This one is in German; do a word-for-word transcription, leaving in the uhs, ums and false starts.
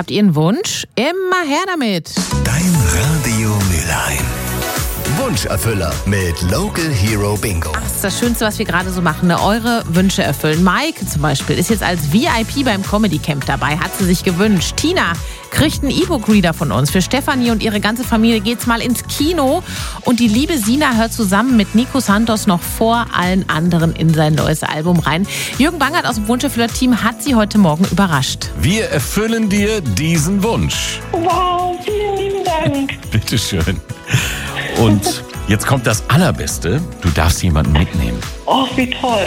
Habt ihr einen Wunsch? Immer her damit. Dein Radio Mülheim. Wunscherfüller mit Local Hero Bingo. Ach, das ist das Schönste, was wir gerade so machen, ne? Eure Wünsche erfüllen. Maike zum Beispiel ist jetzt als V I P beim Comedy Camp dabei, hat sie sich gewünscht. Tina kriegt einen E-Book-Reader von uns. Für Stefanie und ihre ganze Familie geht's mal ins Kino. Und die liebe Sina hört zusammen mit Nico Santos noch vor allen anderen in sein neues Album rein. Jürgen Bangert aus dem Wunscherfüller-Team hat sie heute Morgen überrascht. Wir erfüllen dir diesen Wunsch. Wow, vielen lieben Dank. Bitteschön. Und jetzt kommt das Allerbeste. Du darfst jemanden mitnehmen. Oh, wie toll.